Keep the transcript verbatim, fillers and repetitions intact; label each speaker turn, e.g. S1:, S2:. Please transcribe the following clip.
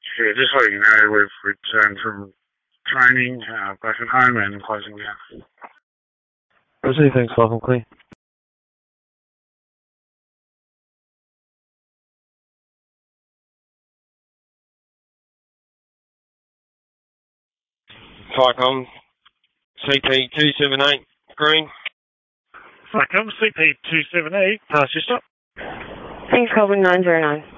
S1: Yeah, just letting you know we've returned from training uh, back at home and closing down.
S2: Rosie, thanks, welcome, clean.
S3: Cycom, C P two seven eight, green.
S1: Cycom, C P two seven eight, pass your stop.
S4: Thanks, Cobra nine zero nine.